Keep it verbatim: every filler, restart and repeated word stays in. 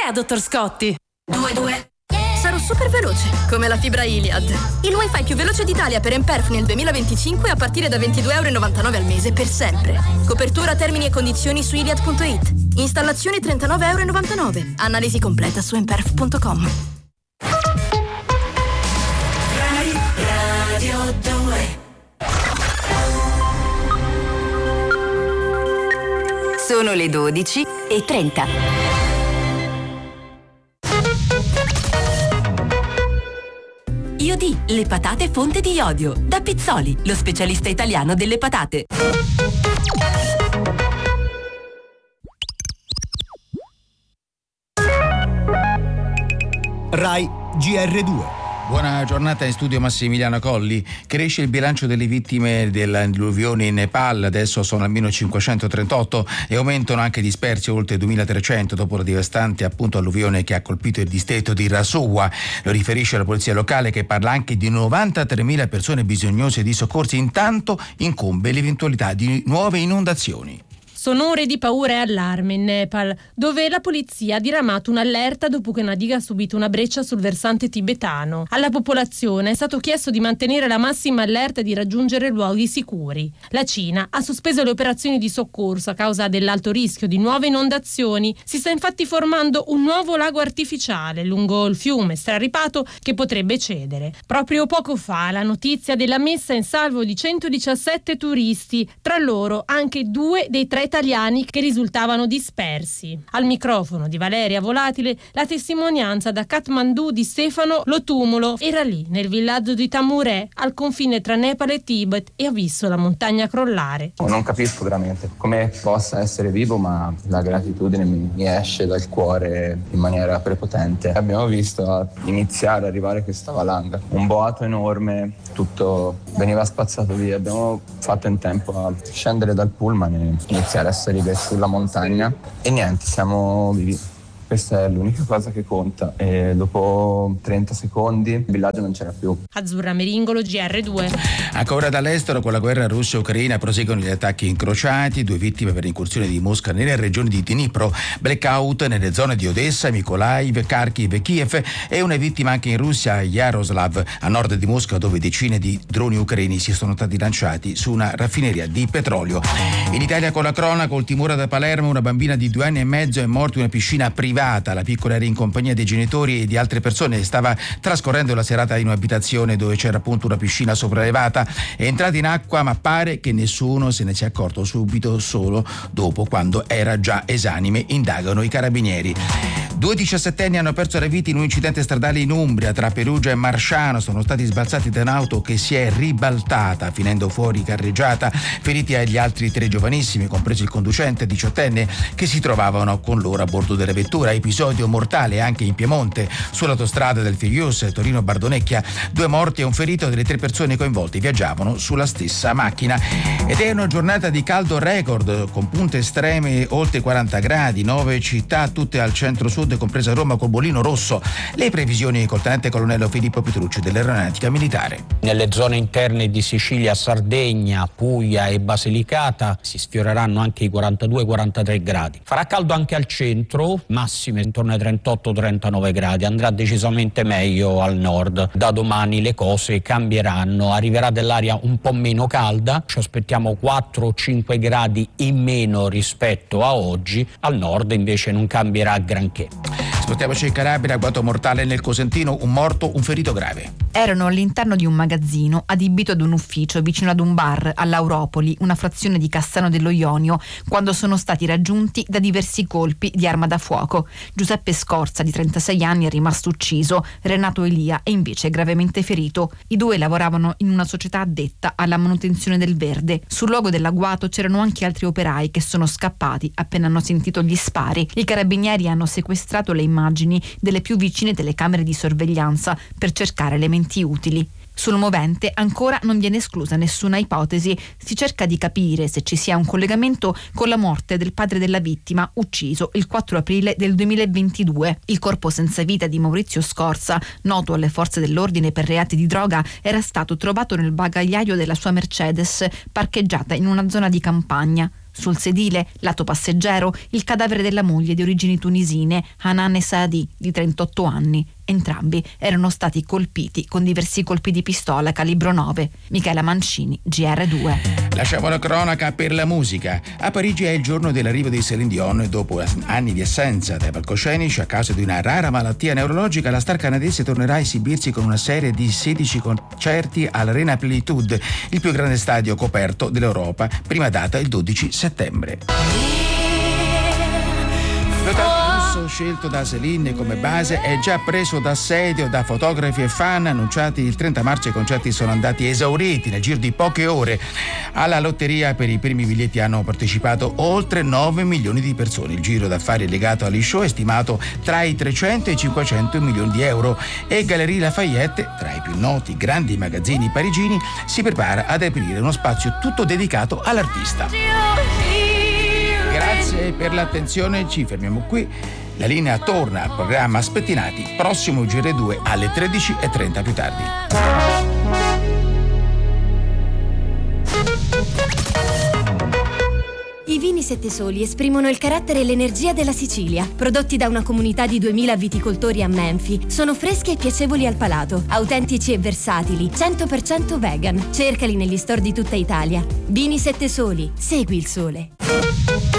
è, dottor Scotti? Due, due. Sarò super veloce, come la fibra Iliad. Il wifi più veloce d'Italia per Emperf nel duemilaventicinque a partire da ventidue euro e novantanove al mese per sempre. Copertura, termini e condizioni su iliad punto it. Installazione trentanove euro e novantanove. Analisi completa su emperf punto com. Rai Radio due. Sono le dodici e trenta. Iodi, le patate fonte di iodio. Da Pizzoli, lo specialista italiano delle patate. Rai G R due. Buona giornata, in studio Massimiliano Colli. Cresce il bilancio delle vittime dell'alluvione in Nepal, adesso sono almeno cinquecentotrentotto e aumentano anche dispersi oltre duemilatrecento dopo la devastante appunto alluvione che ha colpito il distretto di Rasuwa. Lo riferisce la polizia locale, che parla anche di novantatremila persone bisognose di soccorsi. Intanto incombe l'eventualità di nuove inondazioni. Sono ore di paura e allarme in Nepal, dove la polizia ha diramato un'allerta dopo che una diga ha subito una breccia sul versante tibetano. Alla popolazione è stato chiesto di mantenere la massima allerta e di raggiungere luoghi sicuri. La Cina ha sospeso le operazioni di soccorso a causa dell'alto rischio di nuove inondazioni. Si sta infatti formando un nuovo lago artificiale lungo il fiume straripato che potrebbe cedere. Proprio poco fa la notizia della messa in salvo di centodiciassette turisti, tra loro anche due dei tre italiani che risultavano dispersi. Al microfono di Valeria Volatile la testimonianza da Kathmandu di Stefano Lotumulo. Era lì nel villaggio di Tamure al confine tra Nepal e Tibet e ha visto la montagna crollare. Non capisco veramente come possa essere vivo, ma la gratitudine mi, mi esce dal cuore in maniera prepotente. Abbiamo visto iniziare ad arrivare questa valanga, un boato enorme, tutto veniva spazzato via. Abbiamo fatto in tempo a scendere dal pullman e iniziare a salire sulla montagna e niente, siamo vivi. Questa è l'unica cosa che conta. E dopo trenta secondi il villaggio non c'era più. Azzurra Meringolo, G R due. Ancora dall'estero, con la guerra russo-ucraina proseguono gli attacchi incrociati, due vittime per l'incursione di Mosca nelle regioni di Dnipro, blackout nelle zone di Odessa, Mykolaiv, Kharkiv e Kiev e una vittima anche in Russia, a Yaroslav, a nord di Mosca, dove decine di droni ucraini si sono stati lanciati su una raffineria di petrolio. In Italia, con la cronaca, ultima ora da Palermo, una bambina di due anni e mezzo è morta in una piscina privata. La piccola era in compagnia dei genitori e di altre persone, stava trascorrendo la serata in un'abitazione dove c'era appunto una piscina sopraelevata. È entrata in acqua, ma pare che nessuno se ne sia accorto subito, solo dopo, quando era già esanime, indagano i carabinieri. Due diciassettenni hanno perso la vita in un incidente stradale in Umbria, tra Perugia e Marsciano. Sono stati sbalzati da un'auto che si è ribaltata, finendo fuori carreggiata. Feriti agli altri tre giovanissimi, compreso il conducente diciottenne, che si trovavano con loro a bordo della vettura. Episodio mortale anche in Piemonte, sull'autostrada del Filius Torino-Bardonecchia. Due morti e un ferito delle tre persone coinvolte viaggiavano sulla stessa macchina. Ed è una giornata di caldo record, con punte estreme oltre quaranta gradi, nove città tutte al centro-sud, compresa Roma col bollino rosso. Le previsioni col tenente colonnello Filippo Petrucci dell'Aeronautica Militare. Nelle zone interne di Sicilia, Sardegna, Puglia e Basilicata si sfioreranno anche i quarantadue quarantatré gradi. Farà caldo anche al centro, massime intorno ai trentotto trentanove gradi, andrà decisamente meglio al nord. Da domani le cose cambieranno, arriverà dell'aria un po' meno calda, ci aspettiamo quattro o cinque gradi in meno rispetto a oggi, al nord invece non cambierà granché. Spostiamoci in Calabria, agguato mortale nel Cosentino, un morto, un ferito grave. Erano all'interno di un magazzino adibito ad un ufficio vicino ad un bar a Lauropoli, una frazione di Cassano dello Ionio, quando sono stati raggiunti da diversi colpi di arma da fuoco. Giuseppe Scorza, di trentasei anni, è rimasto ucciso, Renato Elia è invece gravemente ferito. I due lavoravano in una società addetta alla manutenzione del verde. Sul luogo dell'agguato c'erano anche altri operai che sono scappati appena hanno sentito gli spari. I carabinieri hanno sequestrato le immagini delle più vicine telecamere di sorveglianza per cercare elementi utili. Sul movente ancora non viene esclusa nessuna ipotesi, si cerca di capire se ci sia un collegamento con la morte del padre della vittima, ucciso il quattro aprile del duemilaventidue. Il corpo senza vita di Maurizio Scorza, noto alle forze dell'ordine per reati di droga, era stato trovato nel bagagliaio della sua Mercedes, parcheggiata in una zona di campagna. Sul sedile, lato passeggero, il cadavere della moglie di origini tunisine, Hanan Saadi, di trentotto anni. Entrambi erano stati colpiti con diversi colpi di pistola calibro nove. Michela Mancini, G R due. Lasciamo la cronaca per la musica. A Parigi è il giorno dell'arrivo di Céline Dion. Dopo anni di assenza dai palcoscenici a causa di una rara malattia neurologica, la star canadese tornerà a esibirsi con una serie di sedici concerti all'Arena Plénitude, il più grande stadio coperto d'Europa, prima data il dodici settembre. Lo trascorso scelto da Céline come base è già preso d'assedio da fotografi e fan. Annunciati il trenta marzo, i concerti sono andati esauriti nel giro di poche ore. Alla lotteria per i primi biglietti hanno partecipato oltre nove milioni di persone. Il giro d'affari legato agli show è stimato tra i trecento e i cinquecento milioni di euro e Galerie Lafayette, tra i più noti grandi magazzini parigini, si prepara ad aprire uno spazio tutto dedicato all'artista. Grazie per l'attenzione, ci fermiamo qui. La linea torna al programma Spettinati, prossimo G R due alle tredici e trenta più tardi. I vini Sette Soli esprimono il carattere e l'energia della Sicilia. Prodotti da una comunità di duemila viticoltori a Menfi, sono freschi e piacevoli al palato, autentici e versatili, cento per cento vegan. Cercali negli store di tutta Italia. Vini Sette Soli, segui il sole.